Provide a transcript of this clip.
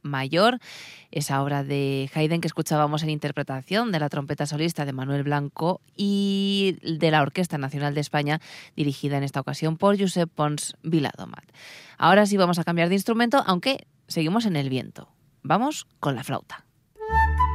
Mayor, esa obra de Haydn que escuchábamos en interpretación de la trompeta solista de Manuel Blanco y de la Orquesta Nacional de España, dirigida en esta ocasión por Josep Pons Viladomat. Ahora sí vamos a cambiar de instrumento, aunque seguimos en el viento. Vamos con la flauta.